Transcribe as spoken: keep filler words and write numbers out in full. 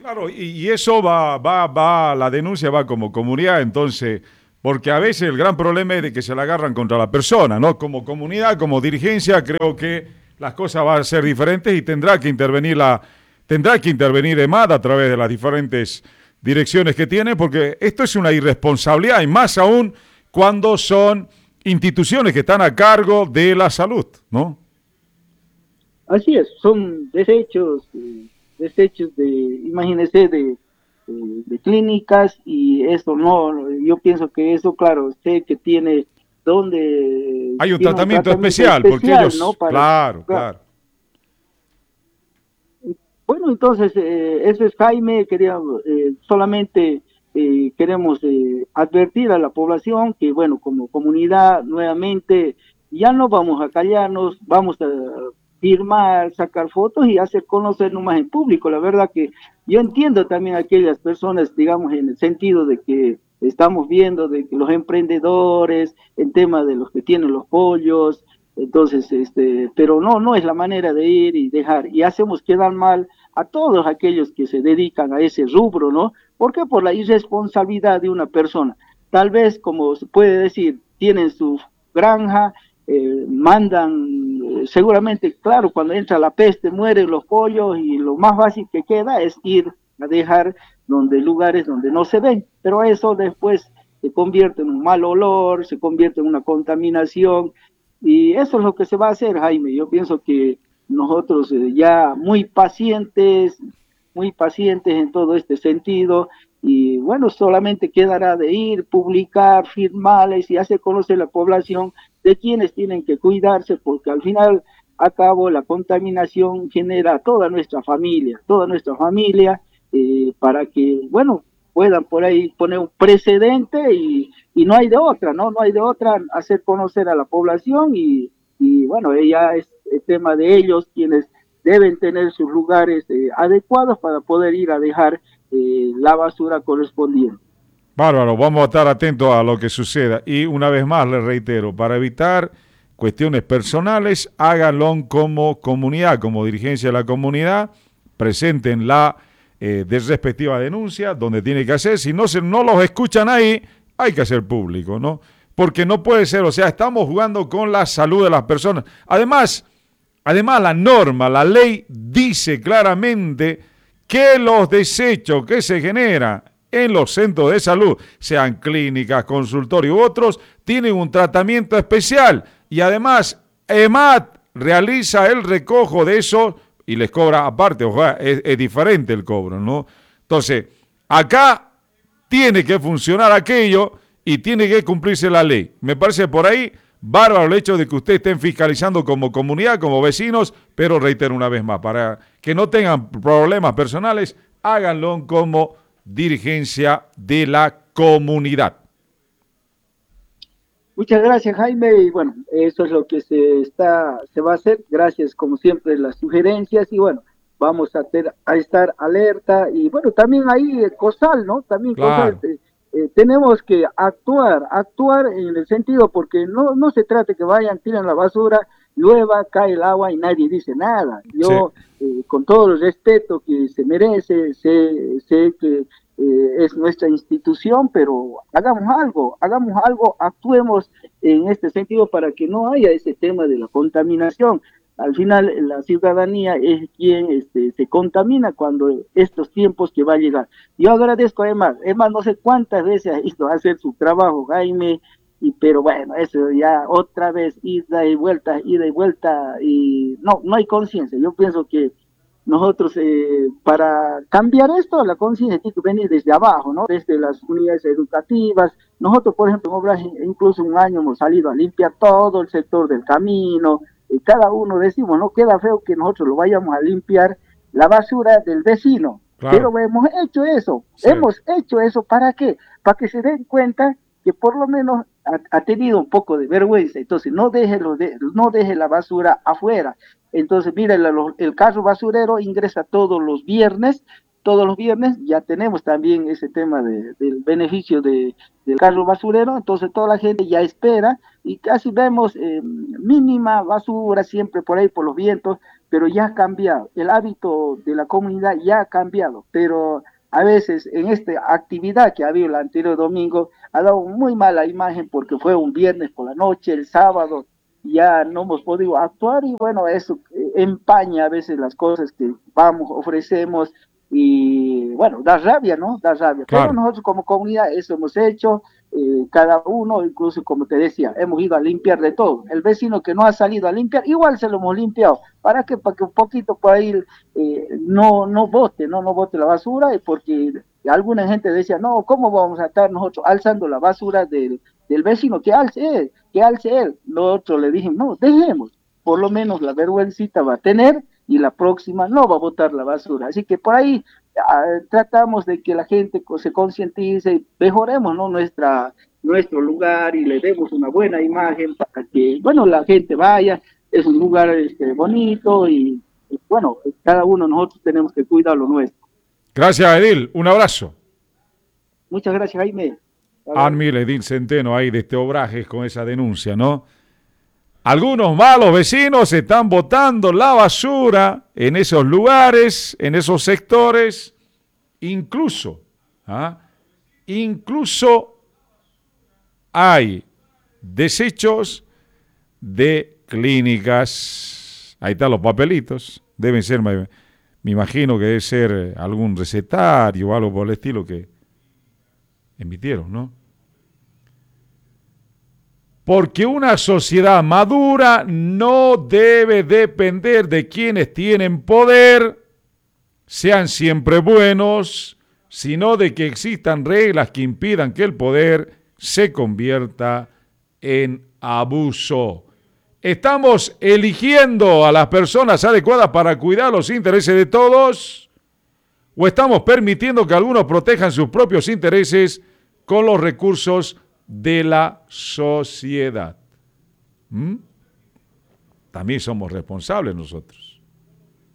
Claro, y, y eso va, va, va, la denuncia va como comunidad, entonces, porque a veces el gran problema es de que se la agarran contra la persona, ¿no? Como comunidad, como dirigencia, creo que las cosas van a ser diferentes y tendrá que intervenir la, tendrá que intervenir EMAD a través de las diferentes direcciones que tiene, porque esto es una irresponsabilidad, y más aún cuando son instituciones que están a cargo de la salud, ¿no? Así es, son desechos, eh, desechos de, imagínese, de, de, de clínicas y eso no, yo pienso que eso, claro, usted que tiene, donde Hay un tiene un tratamiento tratamiento especial, porque especial, ¿no? ellos, Para, claro, claro. claro. Bueno, entonces, eh, eso es Jaime, quería, eh, solamente eh, queremos eh, advertir a la población que, bueno, como comunidad, nuevamente, ya no vamos a callarnos, vamos a firmar, sacar fotos y hacer conocer nomás en público. La verdad que yo entiendo también a aquellas personas, digamos, en el sentido de que estamos viendo de que los emprendedores, el tema de los que tienen los pollos, entonces, este, pero no, no es la manera de ir y dejar, y hacemos quedar mal a todos aquellos que se dedican a ese rubro, ¿no? ¿Por qué? Por la irresponsabilidad de una persona. Tal vez, como se puede decir, tienen su granja, eh, mandan, eh, seguramente, claro, cuando entra la peste mueren los pollos y lo más fácil que queda es ir a dejar donde lugares donde no se ven, pero eso después se convierte en un mal olor, se convierte en una contaminación y eso es lo que se va a hacer, Jaime. Yo pienso que nosotros eh, ya muy pacientes, muy pacientes en todo este sentido, y bueno, solamente quedará de ir, publicar, firmarles y hacer conocer a la población de quienes tienen que cuidarse, porque al final, a cabo, la contaminación genera a toda nuestra familia, toda nuestra familia, eh, para que, bueno, puedan por ahí poner un precedente y, y no hay de otra, ¿no? No hay de otra hacer conocer a la población y, y bueno, ella es el tema de ellos quienes deben tener sus lugares eh, adecuados para poder ir a dejar eh, la basura correspondiente. Bárbaro, vamos a estar atentos a lo que suceda. Y una vez más les reitero, para evitar cuestiones personales, háganlo como comunidad, como dirigencia de la comunidad, presenten la eh, respectiva denuncia donde tiene que hacer. Si no, se, no los escuchan ahí, hay que hacer público, ¿no? Porque no puede ser, o sea, estamos jugando con la salud de las personas. Además, además la norma, la ley dice claramente que los desechos que se generan en los centros de salud, sean clínicas, consultorios u otros, tienen un tratamiento especial y además EMAD realiza el recojo de eso y les cobra aparte, o sea, es, es diferente el cobro, ¿no? Entonces, acá tiene que funcionar aquello y tiene que cumplirse la ley. Me parece por ahí bárbaro el hecho de que ustedes estén fiscalizando como comunidad, como vecinos, pero reitero una vez más, para que no tengan problemas personales, háganlo como dirigencia de la comunidad. Muchas gracias, Jaime, y bueno, eso es lo que se está, se va a hacer. Gracias, como siempre, las sugerencias, y bueno, vamos a, ter, a estar alerta, y bueno, también ahí eh, COSAL, ¿no? También COSAL, Claro. eh, eh, tenemos que actuar, actuar en el sentido, porque no, no se trata que vayan, tiran la basura, llueva, cae el agua y nadie dice nada. Sí. Yo, eh, con todo el respeto que se merece, sé, sé que eh, es nuestra institución, pero hagamos algo, hagamos algo, actuemos en este sentido para que no haya ese tema de la contaminación. Al final, la ciudadanía es quien este, se contamina cuando estos tiempos que va a llegar. Yo agradezco a Emma, Emma no sé cuántas veces ha ido a hacer su trabajo, Jaime, y, pero bueno, eso ya otra vez, ida y vuelta, ida y vuelta, y no, no hay conciencia. Yo pienso que nosotros, eh, para cambiar esto, la conciencia tiene que venir desde abajo, ¿no? Desde las unidades educativas. Nosotros, por ejemplo, en Obras, incluso un año hemos salido a limpiar todo el sector del camino, y cada uno decimos, no queda feo que nosotros lo vayamos a limpiar la basura del vecino, Claro. pero hemos hecho eso, Sí. hemos hecho eso, ¿para qué? Para que se den cuenta que por lo menos ha, ha tenido un poco de vergüenza, entonces no deje, lo de, no deje la basura afuera. Entonces, mira, el, el carro basurero ingresa todos los viernes, todos los viernes, ya tenemos también ese tema de, del beneficio de, del carro basurero, entonces toda la gente ya espera y casi vemos eh, mínima basura siempre por ahí por los vientos, pero ya ha cambiado, el hábito de la comunidad ya ha cambiado, pero a veces en esta actividad que ha habido el anterior domingo ha dado muy mala imagen porque fue un viernes por la noche, el sábado ya no hemos podido actuar y bueno, eso eh, empaña a veces las cosas que vamos, ofrecemos y bueno, da rabia, ¿no? Da rabia. Claro. Pero nosotros como comunidad eso hemos hecho, eh, cada uno, incluso como te decía, hemos ido a limpiar de todo. El vecino que no ha salido a limpiar, igual se lo hemos limpiado. ¿Para qué? Para que un poquito por ahí eh, no, no bote, ¿no? No bote la basura, y porque alguna gente decía, no, ¿cómo vamos a estar nosotros alzando la basura del, del vecino? Que alce él, que alce él. Nosotros le dijimos, no, dejemos, por lo menos la vergüencita va a tener y la próxima no va a botar la basura. Así que por ahí ah, tratamos de que la gente se concientice, mejoremos, ¿no? Nuestra, nuestro lugar y le demos una buena imagen para que, bueno, la gente vaya, es un lugar este, bonito y, y, bueno, cada uno de nosotros tenemos que cuidar lo nuestro. Gracias, Edil. Un abrazo. Muchas gracias, Jaime. Ah, mire, Edil Centeno ahí de este Obrajes con esa denuncia, ¿no? Algunos malos vecinos están botando la basura en esos lugares, en esos sectores, incluso, ¿ah? incluso hay desechos de clínicas. Ahí están los papelitos, deben ser, me, me imagino que debe ser algún recetario o algo por el estilo que emitieron, ¿no? Porque una sociedad madura no debe depender de quienes tienen poder, sean siempre buenos, sino de que existan reglas que impidan que el poder se convierta en abuso. ¿Estamos eligiendo a las personas adecuadas para cuidar los intereses de todos? ¿O estamos permitiendo que algunos protejan sus propios intereses con los recursos de la sociedad? ¿Mm? También somos responsables nosotros.